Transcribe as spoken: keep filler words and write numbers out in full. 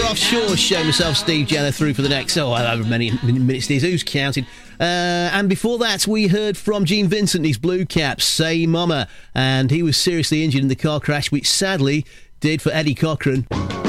South Shore show myself, Steve Jenner, through for the next, oh, however many minutes it is, who's counting? Uh, and before that, we heard from Gene Vincent, his Blue Caps, Say Mama, and he was seriously injured in the car crash, which sadly did for Eddie Cochran.